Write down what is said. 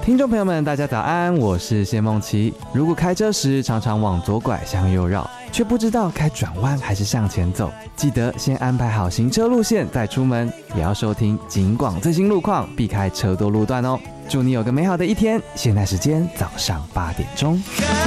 听众朋友们，大家早安，我是谢梦琪。如果开车时常常往左拐向右绕，却不知道该转弯还是向前走，记得先安排好行车路线再出门，也要收听警广最新路况，避开车多路段哦。祝你有个美好的一天。现在时间早上8点钟。